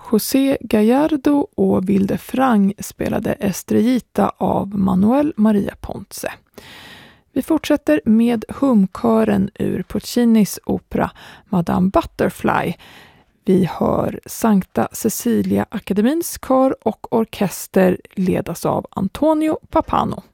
José Gallardo och Vilde Frang spelade Estrellita av Manuel Maria Ponce. Vi fortsätter med humkören ur Puccinis opera Madame Butterfly. Vi hör Sankta Cecilia Akademins kör och orkester ledas av Antonio Papano.